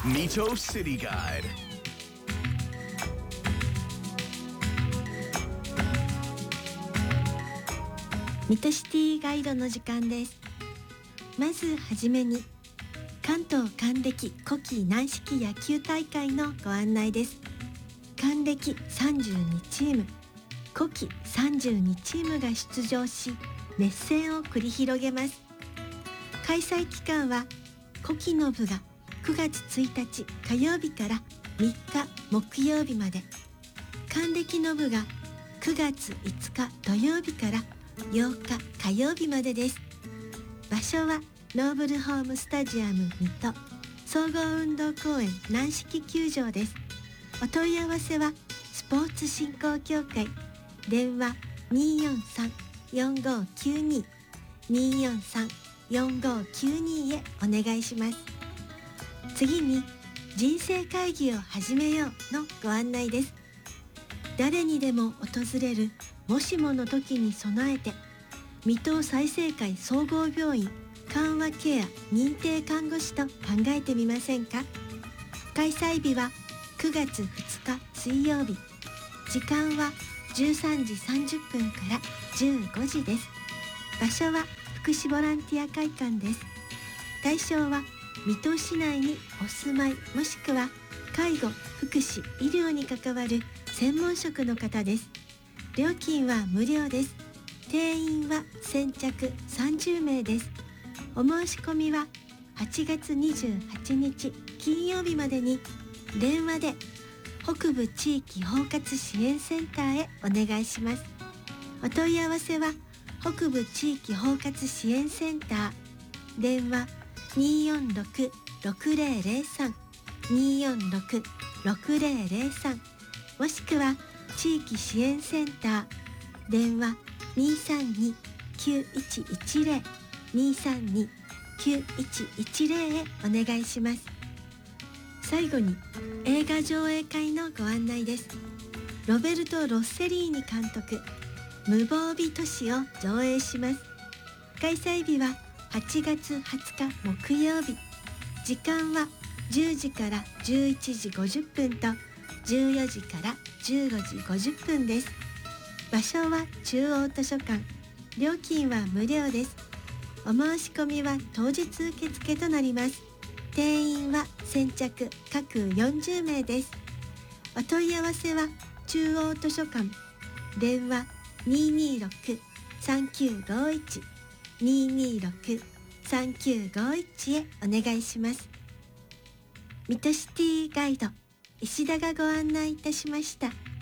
Mito City Guide. 水戸シティガイドの時間です。まずはじめに関東還暦古希軟式野球大会のご案内です。還暦32チーム、古希32チームが出場し熱戦を繰り広げます。開催期間は古希の部が9月1日火曜日から3日木曜日まで、還暦の部が9月5日土曜日から8日火曜日までです。場所はノーブルホームスタジアム水戸総合運動公園軟式球場です。お問い合わせはスポーツ振興協会電話 243-4592 243-4592 へお願いします。次に人生会議を始めようのご案内です。誰にでも訪れるもしもの時に備えて、水戸済生会総合病院緩和ケア認定看護師と考えてみませんか。開催日は9月2日水曜日、時間は13時30分から15時です。場所は福祉ボランティア会館です。対象は水戸市内にお住まいもしくは介護・福祉・医療に関わる専門職の方です。料金は無料です。定員は先着30名です。お申し込みは8月28日金曜日までに電話で北部地域包括支援センターへお願いします。お問い合わせは北部地域包括支援センター電話 246-6003 246-6003 もしくは地域支援センター電話 232-9110 232-9110 へお願いします。最後に映画上映会のご案内です。ロベルト・ロッセリーニ監督無防備都市を上映します。開催日は8月20日木曜日、時間は10時から11時50分と14時から15時50分です。場所は中央図書館、料金は無料です。お申し込みは当日受付となります。定員は先着各40名です。お問い合わせは中央図書館電話 226-3951 226-3951 へお願いします。水戸シティガイド石田がご案内いたしました。